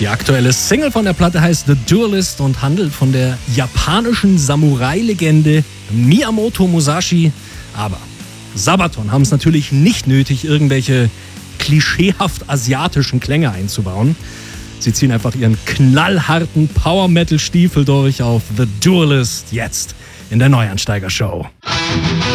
Die aktuelle Single von der Platte heißt The Duelist und handelt von der japanischen Samurai-Legende Miyamoto Musashi. Aber Sabaton haben es natürlich nicht nötig, irgendwelche klischeehaft asiatischen Klänge einzubauen. Sie ziehen einfach ihren knallharten Power-Metal-Stiefel durch auf The Duelist, jetzt in der Neuansteiger-Show.